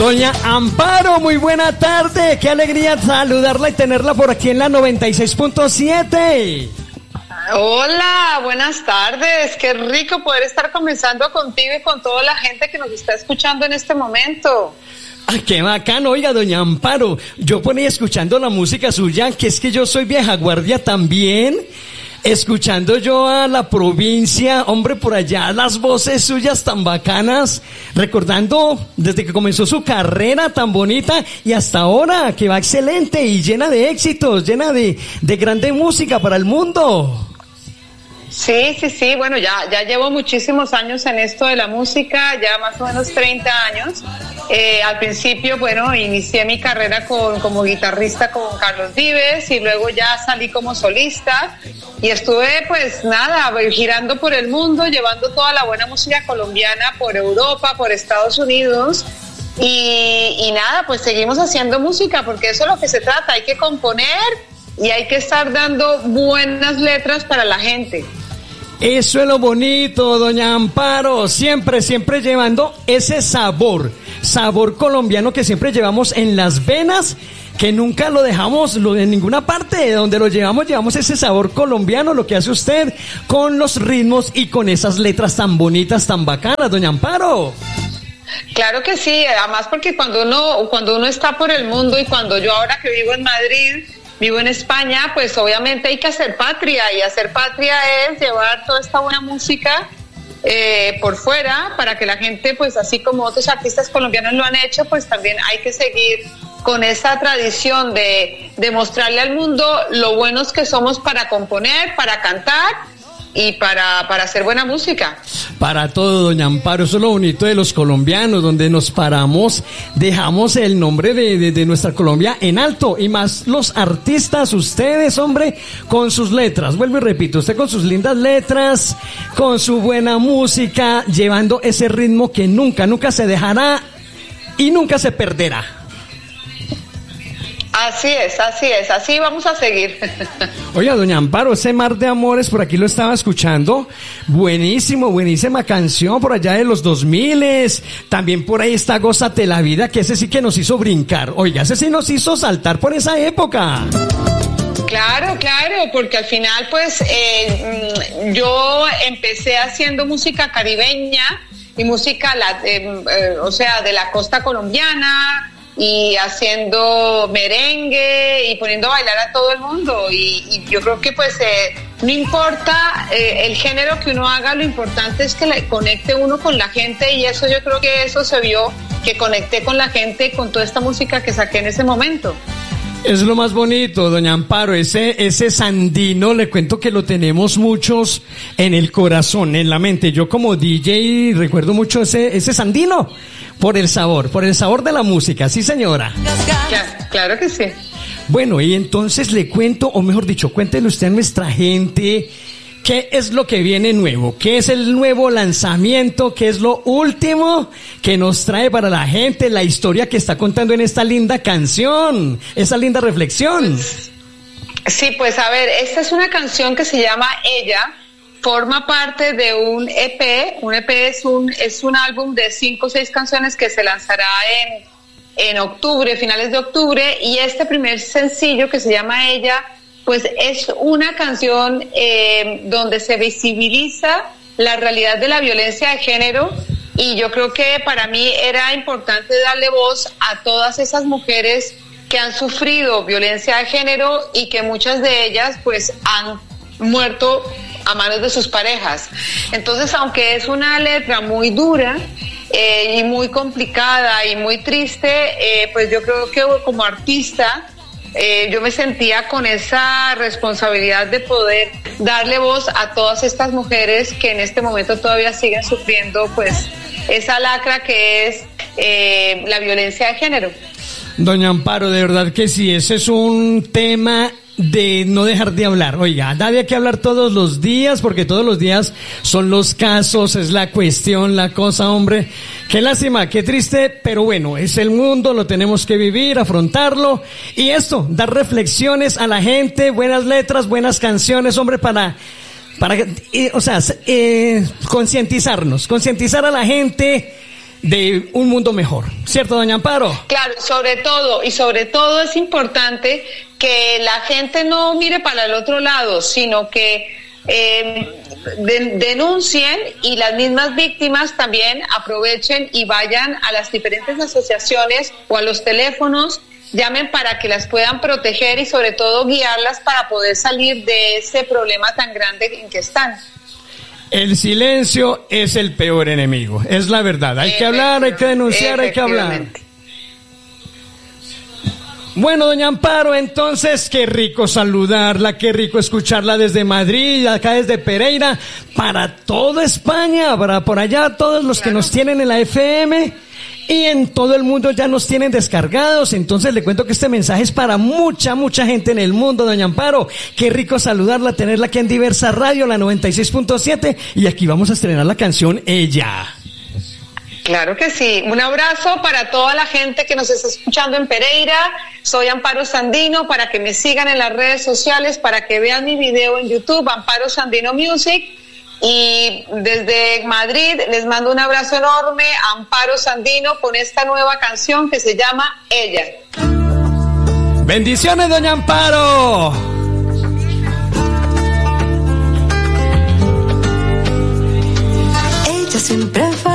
Doña Amparo, muy buena tarde. Qué alegría saludarla y tenerla por aquí en la 96.7. Hola, buenas tardes. Qué rico poder estar comenzando contigo y con toda la gente que nos está escuchando en este momento. Ay, qué bacano. Oiga, doña Amparo, yo ponía escuchando la música suya, que es que yo soy vieja guardia también. Escuchando yo a la provincia, hombre, por allá, las voces suyas tan bacanas, recordando desde que comenzó su carrera tan bonita y hasta ahora, que va excelente y llena de éxitos, llena de grande música para el mundo. Sí, bueno, ya llevo muchísimos años en esto de la música, ya más o menos 30 años. Al principio, bueno, inicié mi carrera como guitarrista con Carlos Vives y luego ya salí como solista y estuve pues nada, girando por el mundo, llevando toda la buena música colombiana por Europa, por Estados Unidos y nada, pues seguimos haciendo música porque eso es lo que se trata, hay que componer y hay que estar dando buenas letras para la gente. Eso es lo bonito, doña Amparo, siempre llevando ese sabor colombiano que siempre llevamos en las venas, que nunca lo dejamos en ninguna parte, de donde lo llevamos ese sabor colombiano, lo que hace usted con los ritmos y con esas letras tan bonitas, tan bacanas, doña Amparo. Claro que sí, además porque cuando uno está por el mundo y cuando yo ahora que vivo en Madrid, vivo en España, pues obviamente hay que hacer patria y hacer patria es llevar toda esta buena música por fuera para que la gente, pues así como otros artistas colombianos lo han hecho, pues también hay que seguir con esa tradición de mostrarle al mundo lo buenos que somos para componer, para cantar y para hacer buena música. Para todo, doña Amparo, eso es lo bonito de los colombianos, donde nos paramos, dejamos el nombre de nuestra Colombia en alto, y más los artistas, ustedes, hombre, con sus letras, vuelvo y repito, usted con sus lindas letras, con su buena música, llevando ese ritmo que nunca se dejará y nunca se perderá. Así es, así vamos a seguir. Oiga, doña Amparo, ese Mar de Amores, por aquí lo estaba escuchando, buenísima canción, por allá de los 2000, también por ahí está Gózate la Vida, que ese sí que nos hizo brincar, oiga, ese sí nos hizo saltar por esa época. Claro, porque al final pues yo empecé haciendo música caribeña y música, o sea, de la costa colombiana, y haciendo merengue y poniendo a bailar a todo el mundo y yo creo que pues no importa el género que uno haga, lo importante es que le conecte uno con la gente y eso yo creo que eso se vio, que conecté con la gente con toda esta música que saqué en ese momento. Es lo más bonito, doña Amparo, ese sandino, le cuento que lo tenemos muchos en el corazón, en la mente. Yo como DJ recuerdo mucho ese sandino por el sabor de la música, sí señora. Claro que sí. Bueno, y entonces le cuento, o mejor dicho, cuéntele usted a nuestra gente, ¿qué es lo que viene nuevo? ¿Qué es el nuevo lanzamiento? ¿Qué es lo último que nos trae para la gente? La historia que está contando en esta linda canción, esa linda reflexión. Sí, pues a ver, esta es una canción que se llama Ella, forma parte de un EP. Un EP es un álbum de 5 o 6 canciones que se lanzará en octubre, finales de octubre, y este primer sencillo que se llama Ella, pues es una canción donde se visibiliza la realidad de la violencia de género y yo creo que para mí era importante darle voz a todas esas mujeres que han sufrido violencia de género y que muchas de ellas pues han muerto a manos de sus parejas. Entonces, aunque es una letra muy dura y muy complicada y muy triste, pues yo creo que como artista yo me sentía con esa responsabilidad de poder darle voz a todas estas mujeres que en este momento todavía siguen sufriendo pues esa lacra que es la violencia de género. Doña Amparo, de verdad que sí, ese es un tema de no dejar de hablar. Oiga, nadie hay que hablar todos los días, porque todos los días son los casos, es la cuestión, la cosa, hombre. Qué lástima, qué triste, pero bueno, es el mundo, lo tenemos que vivir, afrontarlo. Y esto, dar reflexiones a la gente, buenas letras, buenas canciones, hombre, para concientizar a la gente de un mundo mejor, ¿cierto, doña Amparo? Claro, sobre todo es importante que la gente no mire para el otro lado, sino que denuncien, y las mismas víctimas también aprovechen y vayan a las diferentes asociaciones o a los teléfonos, llamen para que las puedan proteger y sobre todo guiarlas para poder salir de ese problema tan grande en que están. El silencio es el peor enemigo, es la verdad. Hay que hablar, hay que denunciar, hay que hablar. Bueno, doña Amparo, entonces, qué rico saludarla, qué rico escucharla desde Madrid, acá desde Pereira, para toda España, para por allá, todos los que nos tienen en la FM y en todo el mundo ya nos tienen descargados. Entonces le cuento que este mensaje es para mucha gente en el mundo, doña Amparo. Qué rico saludarla, tenerla aquí en Diversa Radio, la 96.7, y aquí vamos a estrenar la canción Ella. Claro que sí. Un abrazo para toda la gente que nos está escuchando en Pereira. Soy Amparo Sandino, para que me sigan en las redes sociales, para que vean mi video en YouTube, Amparo Sandino Music. Y desde Madrid les mando un abrazo enorme a Amparo Sandino con esta nueva canción que se llama Ella. Bendiciones, doña Amparo. Ella siempre